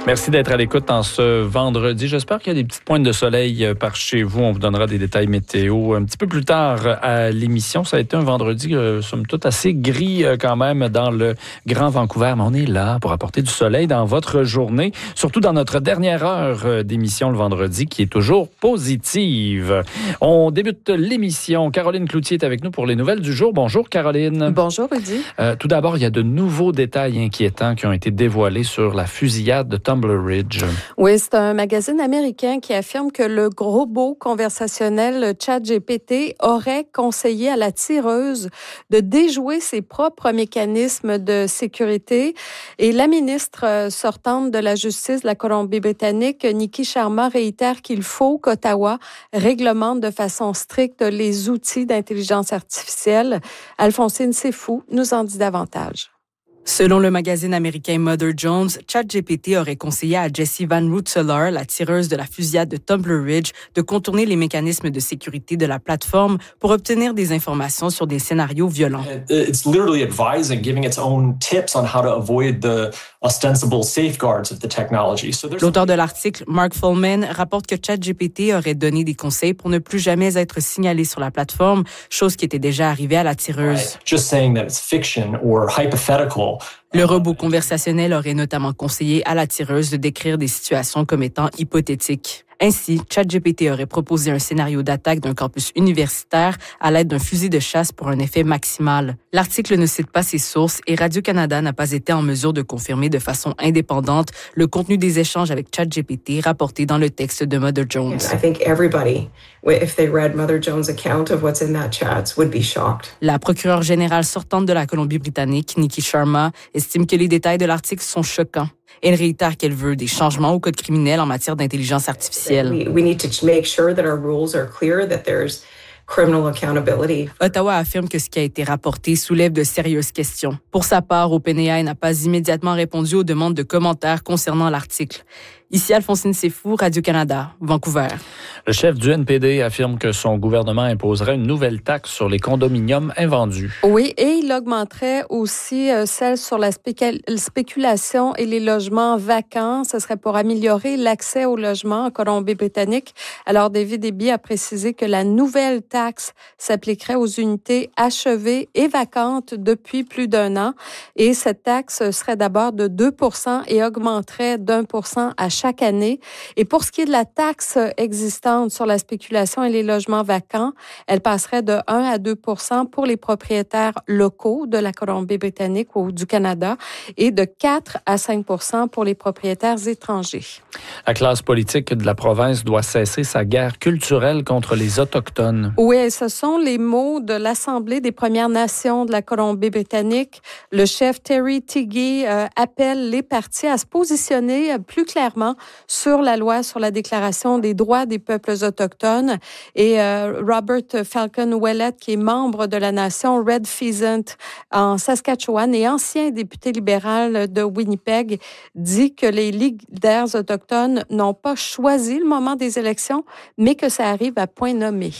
Merci d'être à l'écoute en ce vendredi. J'espère qu'il y a des petites pointes de soleil par chez vous. On vous donnera des détails météo un petit peu plus tard à l'émission. Ça a été un vendredi, somme toute, assez gris quand même dans le Grand Vancouver. Mais on est là pour apporter du soleil dans votre journée, surtout dans notre dernière heure d'émission le vendredi, qui est toujours positive. On débute l'émission. Caroline Cloutier est avec nous pour les nouvelles du jour. Bonjour, Caroline. Bonjour, Rudy. Tout d'abord, il y a de nouveaux détails inquiétants qui ont été dévoilés sur la fusillade de Tumbler Ridge. Oui, c'est un magazine américain qui affirme que le robot conversationnel ChatGPT aurait conseillé à la tireuse de déjouer ses propres mécanismes de sécurité. Et la ministre sortante de la Justice de la Colombie-Britannique, Nikki Sharma, réitère qu'il faut qu'Ottawa réglemente de façon stricte les outils d'intelligence artificielle. Alphonsine Sefou nous en dit davantage. Selon le magazine américain Mother Jones, ChatGPT aurait conseillé à Jessie Van Rensselaer, la tireuse de la fusillade de Tumbler Ridge, de contourner les mécanismes de sécurité de la plateforme pour obtenir des informations sur des scénarios violents. It's literally advising, giving its own tips on how to avoid the ostensible safeguards of the technology. L'auteur de l'article, Mark Fullman, rapporte que ChatGPT aurait donné des conseils pour ne plus jamais être signalé sur la plateforme, chose qui était déjà arrivée à la tireuse. Just saying that it's fiction or hypothetical. Le robot conversationnel aurait notamment conseillé à la tireuse de décrire des situations comme étant hypothétiques. Ainsi, ChatGPT aurait proposé un scénario d'attaque d'un campus universitaire à l'aide d'un fusil de chasse pour un effet maximal. L'article ne cite pas ses sources et Radio-Canada n'a pas été en mesure de confirmer de façon indépendante le contenu des échanges avec ChatGPT rapporté dans le texte de Mother Jones. I think everybody, if they read Mother Jones' account of what's in that chat, would be shocked. La procureure générale sortante de la Colombie-Britannique, Nikki Sharma, estime que les détails de l'article sont choquants. Elle réitère qu'elle veut des changements au code criminel en matière d'intelligence artificielle. We need to make sure that our rules are clear, that there's criminal accountability. Ottawa affirme que ce qui a été rapporté soulève de sérieuses questions. Pour sa part, OpenAI n'a pas immédiatement répondu aux demandes de commentaires concernant l'article. Ici Alphonsine Sefou, Radio-Canada, Vancouver. Le chef du NPD affirme que son gouvernement imposerait une nouvelle taxe sur les condominiums invendus. Oui, et il augmenterait aussi celle sur la spéculation et les logements vacants. Ce serait pour améliorer l'accès aux logements en Colombie-Britannique. Alors, David Eby a précisé que la nouvelle taxe s'appliquerait aux unités achevées et vacantes depuis plus d'un an. Et cette taxe serait d'abord de 2% et augmenterait d'1% à chaque année. Et pour ce qui est de la taxe existante sur la spéculation et les logements vacants, elle passerait de 1 à 2% pour les propriétaires locaux de la Colombie-Britannique ou du Canada et de 4 à 5% pour les propriétaires étrangers. La classe politique de la province doit cesser sa guerre culturelle contre les Autochtones. Oui, ce sont les mots de l'Assemblée des Premières Nations de la Colombie-Britannique. Le chef Terry Tighe appelle les partis à se positionner plus clairement sur la loi sur la Déclaration des droits des peuples autochtones. Et Robert Falcon Ouellet, qui est membre de la nation Red Pheasant en Saskatchewan et ancien député libéral de Winnipeg, dit que les leaders autochtones n'ont pas choisi le moment des élections, mais que ça arrive à point nommé.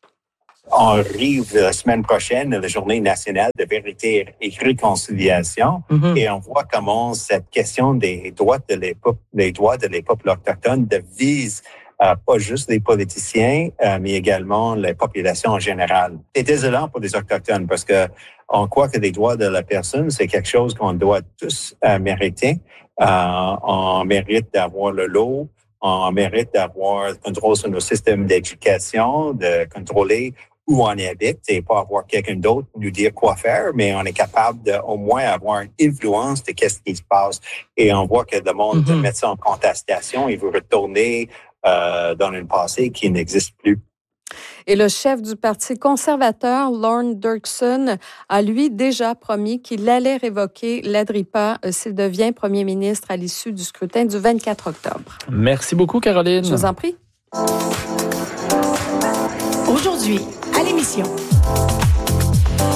On arrive la semaine prochaine à la Journée nationale de vérité et réconciliation et on voit comment cette question des droits de les peuples autochtones vise pas juste les politiciens, mais également les populations en général. C'est désolant pour les Autochtones parce que on croit que les droits de la personne, c'est quelque chose qu'on doit tous mériter. On mérite d'avoir le lot, on mérite d'avoir le contrôle sur nos systèmes d'éducation, de contrôler où on habite et pas avoir quelqu'un d'autre nous dire quoi faire, mais on est capable de au moins avoir une influence de qu'est-ce qui se passe. Et on voit que le monde met ça en contestation, il veut retourner dans un passé qui n'existe plus. Et le chef du Parti conservateur, Lorne Dirksen, a lui déjà promis qu'il allait révoquer l'ADRIPA s'il devient premier ministre à l'issue du scrutin du 24 octobre. Merci beaucoup, Caroline. Je vous en prie. Aujourd'hui, à l'émission.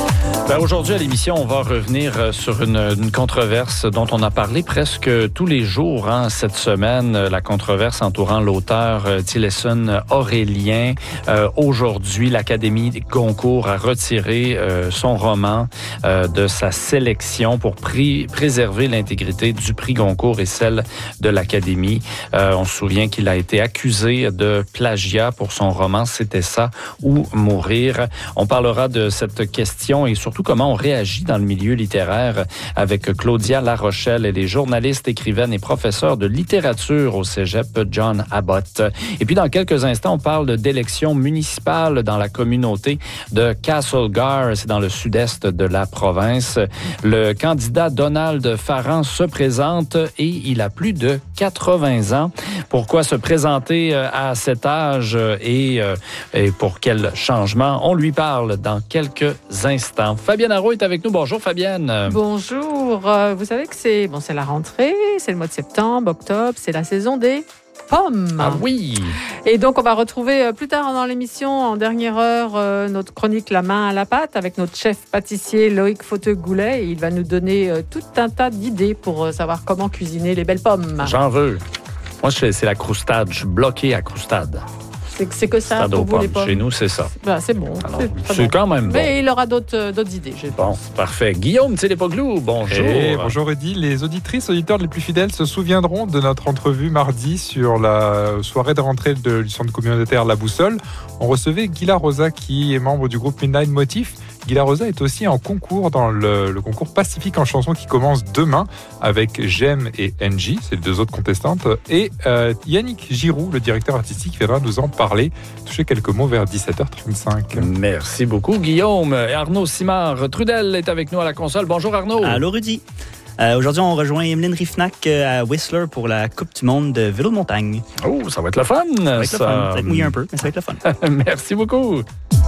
Aujourd'hui, à l'émission, on va revenir sur une controverse dont on a parlé presque tous les jours cette semaine, la controverse entourant l'auteur Tillerson Aurélien. Aujourd'hui, l'Académie Goncourt a retiré son roman de sa sélection pour préserver l'intégrité du prix Goncourt et celle de l'Académie. On se souvient qu'il a été accusé de plagiat pour son roman « C'était ça ou mourir ». On parlera de cette question et surtout comment on réagit dans le milieu littéraire avec Claudia Larochelle. Elle est journaliste, écrivaine et professeure de littérature au cégep John Abbott. Et puis, dans quelques instants, on parle d'élections municipales dans la communauté de Castlegar. C'est dans le sud-est de la province. Le candidat Donald Farran se présente et il a plus de 80 ans. Pourquoi se présenter à cet âge et pour quel changement? On lui parle dans quelques instants. Fabienne Arrault est avec nous. Bonjour, Fabienne. Bonjour. Vous savez que c'est la rentrée, c'est le mois de septembre, octobre, c'est la saison des pommes. Ah oui. Et donc, on va retrouver plus tard dans l'émission, en dernière heure, notre chronique La main à la pâte avec notre chef pâtissier Loïc Fauteux-Goulet. Il va nous donner tout un tas d'idées pour savoir comment cuisiner les belles pommes. J'en veux. Moi, c'est la croustade. Je suis bloqué à croustade. C'est que ça pour vous, les pommes. Chez nous, c'est ça. C'est bon. Alors, c'est quand même bon. Mais il aura d'autres idées, je pense. Bon, parfait. Guillaume Télépoglou, bonjour. Bonjour Eddy. Les auditrices, auditeurs les plus fidèles se souviendront de notre entrevue mardi sur la soirée de rentrée du centre communautaire La Boussole. On recevait Guy Larosa, qui est membre du groupe Midnight Motif. Guy Larosa est aussi en concours dans le concours Pacifique en chanson qui commence demain avec Jem et Angie, c'est les deux autres contestantes, et Yannick Giroux, le directeur artistique, viendra nous en parler. Toucher quelques mots vers 17h35. Merci beaucoup, Guillaume. Et Arnaud Simard Trudel est avec nous à la console. Bonjour, Arnaud. Allô, Rudy. Aujourd'hui, on rejoint Emeline Riefnack à Whistler pour la Coupe du monde de vélo de montagne. Oh, ça va être le fun. Ça va être le fun. Ça va être mouillé un peu, mais ça va être le fun. Merci beaucoup.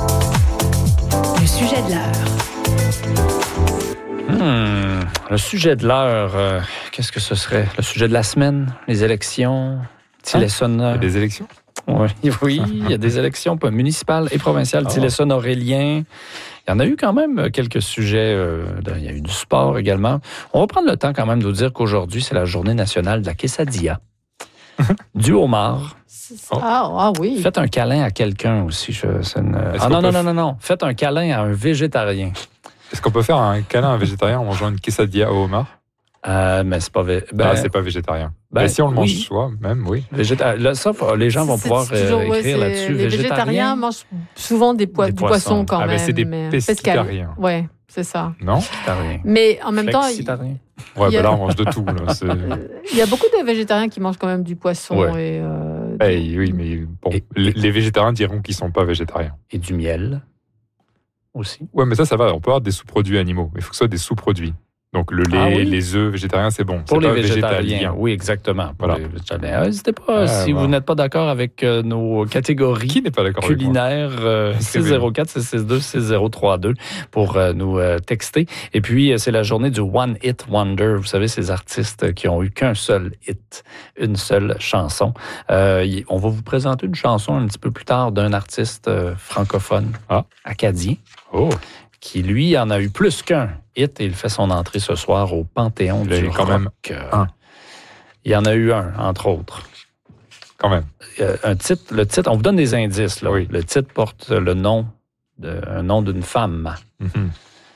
Le sujet de l'heure. Le sujet de l'heure, qu'est-ce que ce serait? Le sujet de la semaine? Les élections? Tillerson. Des élections? Oui, il y a des élections municipales et provinciales. Tillerson Aurélien. Il y en a eu quand même quelques sujets. Il y a eu du sport également. On va prendre le temps quand même de vous dire qu'aujourd'hui, c'est la journée nationale de la quesadilla. Du homard. Ah oui. Faites un câlin à quelqu'un aussi. Non. Faites un câlin à un végétarien. Est-ce qu'on peut faire un câlin à un végétarien en mangeant une quesadilla au homard? Mais c'est pas c'est pas végétarien. Si on le mange soi, même, oui. Là, ça, les gens vont pouvoir écrire là-dessus. Les végétariens mangent souvent du poisson quand même. C'est des pescitariens. Oui, c'est ça. Non? Mais en même temps... Ouais, là, on mange de tout. Là, il y a beaucoup de végétariens qui mangent quand même du poisson. Ouais. Oui, mais bon, les végétariens diront qu'ils ne sont pas végétariens. Et du miel aussi. Ouais, mais ça va. On peut avoir des sous-produits animaux. Il faut que ce soit des sous-produits. Donc le lait, les œufs végétariens, c'est bon. Pour les végétariens, oui, exactement. Pour les végétariens. N'hésitez pas, si vous n'êtes pas d'accord avec nos catégories culinaires, 604-662-6032 pour nous texter. Et puis, c'est la journée du One Hit Wonder. Vous savez, ces artistes qui ont eu qu'un seul hit, une seule chanson. On va vous présenter une chanson un petit peu plus tard d'un artiste francophone, acadien. Oh! Qui, lui, en a eu plus qu'un hit et il fait son entrée ce soir au Panthéon du rock. Même il y en a eu un, entre autres. Quand même. Le titre, on vous donne des indices. Là. Oui. Le titre porte un nom d'une femme.